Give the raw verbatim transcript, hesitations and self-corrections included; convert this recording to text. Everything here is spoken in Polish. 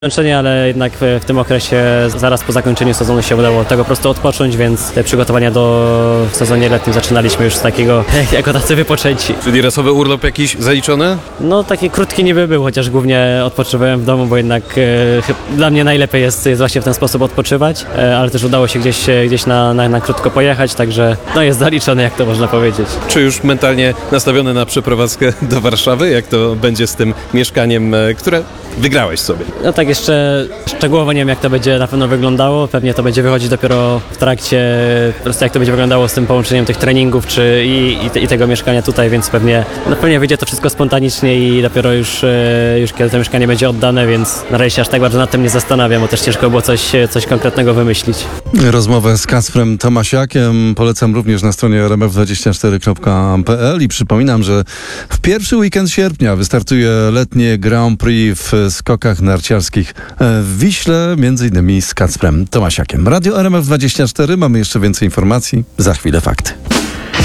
Zmęczenie, ale jednak w, w tym okresie zaraz po zakończeniu sezonu się udało od tego po prostu odpocząć, więc te przygotowania do w sezonie letnim zaczynaliśmy już z takiego jako tacy wypoczęci. Czyli rasowy urlop jakiś zaliczony? No taki krótki niby był, chociaż głównie odpoczywałem w domu, bo jednak e, dla mnie najlepiej jest, jest właśnie w ten sposób odpoczywać, e, ale też udało się gdzieś, gdzieś na, na, na krótko pojechać, także no jest zaliczony, jak to można powiedzieć. Czy już mentalnie nastawiony na przeprowadzkę do Warszawy? Jak to będzie z tym mieszkaniem, e, które wygrałeś sobie? No tak jeszcze szczegółowo nie wiem, jak to będzie na pewno wyglądało. Pewnie to będzie wychodzić dopiero w trakcie, po prostu jak to będzie wyglądało z tym połączeniem tych treningów czy i, i, te, i tego mieszkania tutaj, więc pewnie, no pewnie wyjdzie to wszystko spontanicznie i dopiero już, e, już kiedy to mieszkanie będzie oddane, więc na razie się aż tak bardzo nad tym nie zastanawiam, bo też ciężko było coś, coś konkretnego wymyślić. Rozmowę z Kacprem Tomasiakiem polecam również na stronie r m f dwadzieścia cztery kropka p l i przypominam, że w pierwszy weekend sierpnia wystartuje letnie Grand Prix w skokach narciarskich w Wiśle, między innymi z Kacprem Tomasiakiem. Radio R M F dwadzieścia cztery, mamy jeszcze więcej informacji, za chwilę fakty.